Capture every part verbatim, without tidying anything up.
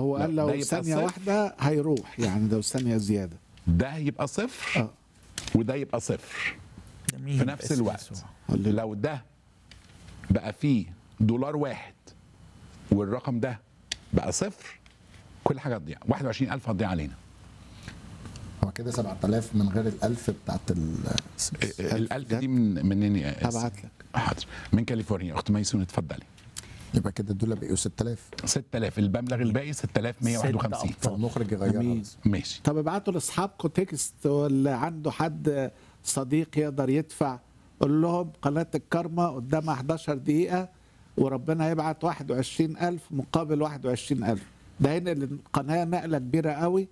هو قال ده لو يبقى ثانية صفر. واحدة هيروح، يعني لو ثانية زيادة. ده هيبقى صفر اه وده يبقى صفر جميل في نفس باسم الوقت. يسوع. لو ده بقى فيه دولار واحد والرقم ده بقى صفر، كل حاجه هتضيع. واحد وعشرين ألف هتضيع علينا. هو كده سبعة آلاف من غير الألف بتاعت ال الألف دي من منين يا آسف؟ هبعت لك. حاضر، من كاليفورنيا. اخت ميسون اتفضلي. يبقى كده دول بقوا ستة آلاف. ستة آلاف المبلغ الباقي ستة آلاف ومية وواحد وخمسين. ستة فالمخرج يغيرها أمين. بس. ماشي. طب ابعتوا لاصحابكم تكست، واللي عنده حد صديق يقدر يدفع قول لهم قناة الكرمة قدامها حداشر دقيقة وربنا يبعت واحد وعشرين ألف مقابل واحد وعشرين ألف. ده هنا القناة نقلة كبيرة قوي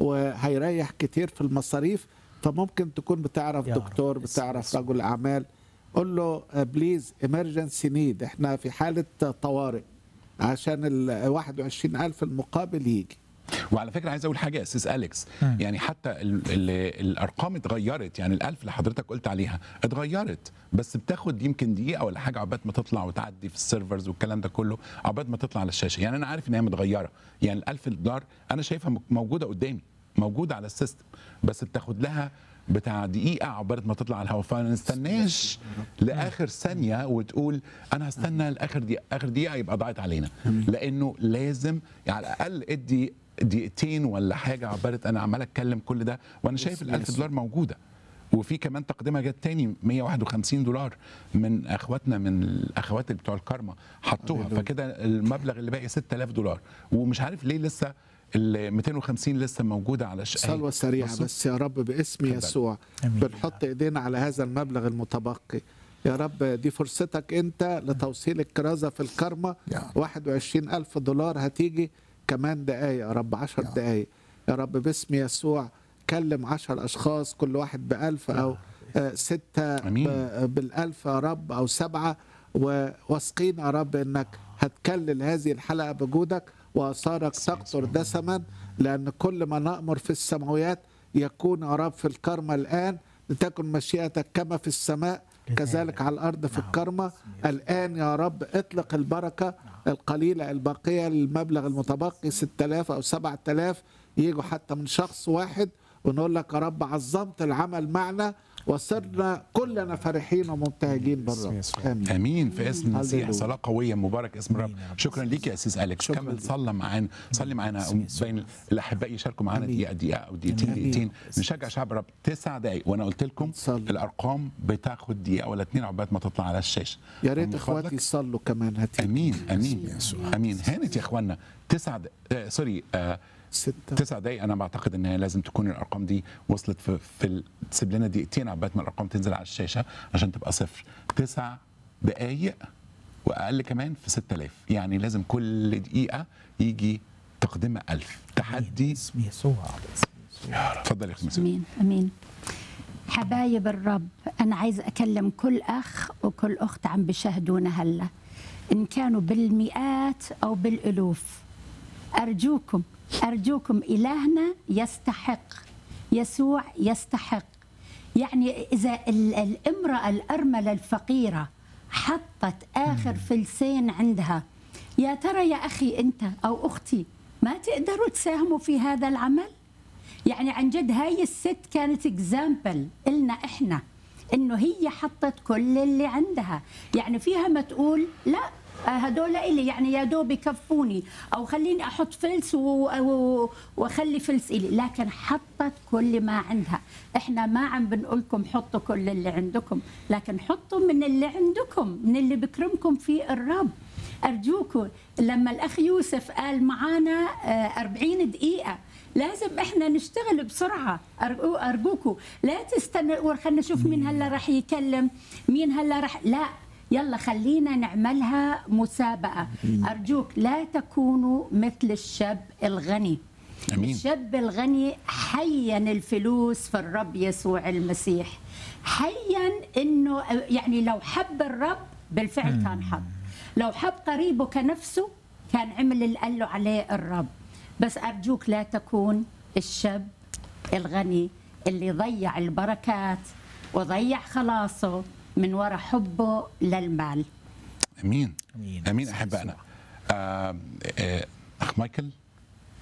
وهيريح كتير في المصاريف. فممكن تكون بتعرف يا دكتور، رب. بتعرف اسم رجل أعمال، قول له بليز emergency need، احنا في حالة طوارئ عشان ال واحد وعشرين ألف المقابل يجي. وعلى فكره عايز اقول حاجه يا استاذ اليكس، مم. يعني حتى ال ال الارقام اتغيرت. يعني الالف اللي حضرتك قلت عليها اتغيرت، بس بتاخد يمكن دقيقه ولا حاجه عقبال ما تطلع وتعدي في السيرفرز والكلام ده كله، عقبال ما تطلع على الشاشه. يعني انا عارف ان هي متغيره، يعني الألف دولار انا شايفها موجوده قدامي، موجوده على السيستم، بس بتاخد لها بتاع دقيقه عقبال ما تطلع على الهواء. فما نستناش لاخر ثانيه وتقول انا هستنى لاخر دقيقه، اخر دقيقه يبقى ضاعت علينا. لانه لازم يعني على الاقل ادي دقيقتين ولا حاجه عبارة انا عمال اتكلم كل ده وانا شايف الألف دولار موجوده. وفي كمان تقدمه جت تاني مية وواحد وخمسين دولار من اخواتنا، من الاخوات اللي بتوع الكارما حطوها، فكده المبلغ اللي باقي ستة آلاف دولار. ومش عارف ليه لسه ال مئتين وخمسين لسه موجوده على الشقه. صلوة سريعة بس يا رب باسم يسوع. أمين. بنحط ايدينا على هذا المبلغ المتبقي يا رب. دي فرصتك انت لتوصيل الكرازة في الكرمة. يا. واحد وعشرين ألف دولار هتيجي كمان دقايق يا رب، عشر يا. دقايق يا رب باسم يسوع. كلم عشر أشخاص كل واحد بألف أو آه، ستة أمين. ب- بالألف يا رب أو سبعة، وواثقين يا رب أنك هتكلل هذه الحلقة بجودك وآثارك تقطر دسما، لأن كل ما نأمر في السماويات يكون يا رب في الكرمة الآن. لتكن مشيئتك كما في السماء كذلك على الأرض في الكرمة الآن يا رب. اطلق البركة القليلة الباقية، المبلغ المتبقي ستة آلاف أو سبعة آلاف يجوا حتى من شخص واحد، ونقول لك يا رب عظمت العمل معنا وصرنا كلنا فرحين ومبتهجين بالرب. آمين. امين في اسم المسيح. هللويا. صلاه قويه، مبارك اسم الرب. آمين يا رب. شكرا ليك يا اسيس اليكس. شكراً كمل ليك. صلى معانا، صلي معانا بين الاحباء يشاركوا معانا آمين. دقيقه دقيقه او دقيقتين آمين. دقيقتين. نشجع شعب الرب تسع دقائق، وانا قلت لكم صلي. الارقام بتاخد دقيقه ولا اتنين عقبال ما تطلع على الشاشه. يا ريت من اخواتي فضلك. يصلوا كمان هتيجي. امين امين امين. هانت يا اخوانا. تسع د... آه سوري آه ستة تسع دقايق. انا بعتقد ان هي لازم تكون الارقام دي وصلت في, في ال... تسيب لنا دقيقتين عقبال ما الارقام تنزل على الشاشه عشان تبقى صفر. تسع دقايق واقل كمان في ستة آلاف، يعني لازم كل دقيقه يجي تقدمه ألف. تحدي. باسم يسوع. باسم يسوع. اتفضل يا اخت مسيح. امين امين. حبايب الرب، انا عايز اكلم كل اخ وكل اخت عم بيشاهدونا هلا، ان كانوا بالمئات او بالالوف. ارجوكم ارجوكم، الهنا يستحق، يسوع يستحق. يعني اذا ال- الامراه الارمله الفقيره حطت اخر فلسين عندها، يا ترى يا اخي انت او اختي ما تقدروا تساهموا في هذا العمل؟ يعني عن جد هاي الست كانت اكزامبل إلنا إحنا، إنه هي حطت كل اللي عندها. يعني فيها ما تقول لا هدول إلي، يعني يا دوب يكفوني، أو خليني أحط فلس و- و- وأخلي فلس إلي، لكن حطت كل ما عندها. إحنا ما عم بنقولكم حطوا كل اللي عندكم، لكن حطوا من اللي عندكم، من اللي بكرمكم فيه الرب. أرجوكم، لما الأخ يوسف قال معانا آه، أربعين دقيقة، لازم احنا نشتغل بسرعه. أرجو ارجوكم لا تستنوا خلينا نشوف مين هلا راح يكلم، مين هلا راح، لا يلا خلينا نعملها مسابقه. ارجوك لا تكونوا مثل الشاب الغني. امين. الشاب الغني حين الفلوس في الرب يسوع المسيح، حين انه يعني لو حب الرب بالفعل كان حب، لو حب قريبه كنفسه كان عمل اللي قال له عليه الرب. بس أرجوك لا تكون الشاب الغني اللي ضيع البركات وضيع خلاصه من وراء حبه للمال. امين امين. امين احبائنا. آه، آه، اخ مايكل